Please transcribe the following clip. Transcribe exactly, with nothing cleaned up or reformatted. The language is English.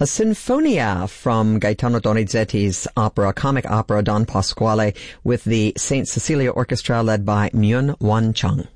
a sinfonia from Gaetano Donizetti's opera, comic opera Don Pasquale, with the Saint Cecilia Orchestra led by Myun Won Chung.